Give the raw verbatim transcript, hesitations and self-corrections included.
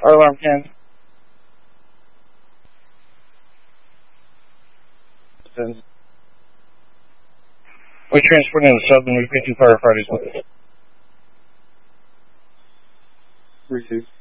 Our alarm ten. We transport in the sub and we pick two firefighters with us. Received.